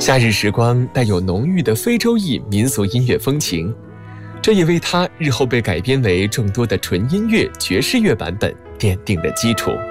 夏日时光带有浓郁的非洲裔民俗音乐风情，这也为他日后被改编为众多的纯音乐、爵士乐版本奠定了基础。